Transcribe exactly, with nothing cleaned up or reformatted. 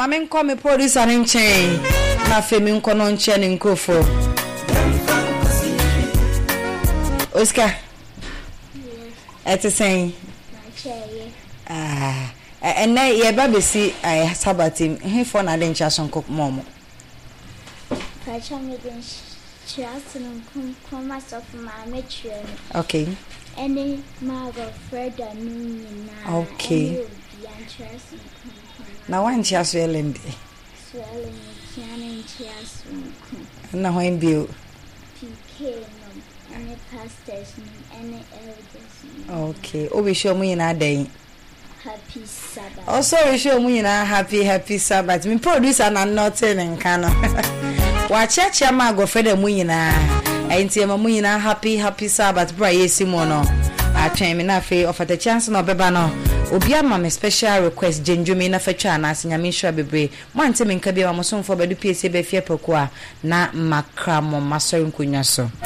mama nko me producer nchen na femi nko no nche ne nkofo Oscar etsen ah ene ye ba besi ay sabatim hefo na de ncha sonko momo ka chame den chiasin kum koma sof ma metwe okay any mago freda nuna okay na wan chiaso elende so elende chianin chiaso kum na hoin bio pk no any pastors any elders okay o be sure mu ina dan happy Sabbath. Also, we show me na happy happy Sabbath. Me producer na nothing in Kano. Wa cheche ma go fede mu nyina. Enti ma mu nyina happy happy Sabbath bra yesimo no. Atwen me na fe offer chance no beba no. Obi ama me special request jenjumi na fatwa na asanyame hwa bebre. Mo ante me nka bia mo somfo bedu P S B fie pokwa na makramo masori nkonwa so.